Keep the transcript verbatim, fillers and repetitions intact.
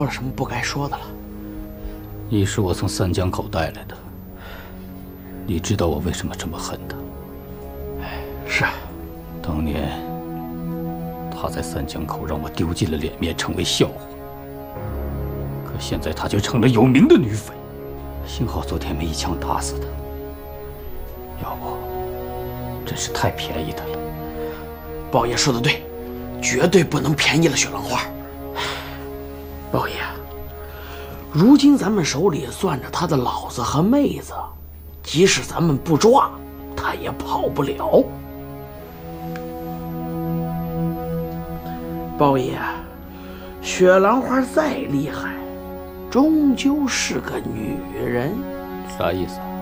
说了什么不该说的了。 你是我从三江口带来的，你知道我为什么这么恨他？ 是啊， 当年他在三江口让我丢尽了脸面，成为笑话。可现在他却成了有名的女匪，幸好昨天没一枪打死他，要不真是太便宜他了。 豹爷说的对，绝对不能便宜了雪兰花。豹爷，如今咱们手里攥着他的老子和妹子，即使咱们不抓，他也跑不了。豹爷，雪兰花再厉害，终究是个女人。 啥意思？